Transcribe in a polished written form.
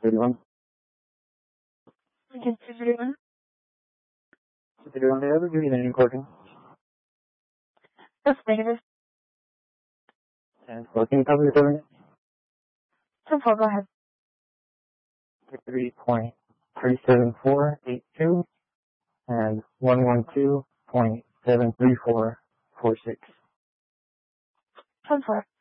231. Again, 231. 231, did I ever give you the new recording? That's negative. And so can you cover the government? 10-4, go ahead. 3.37482 and 112.73446. 10-4.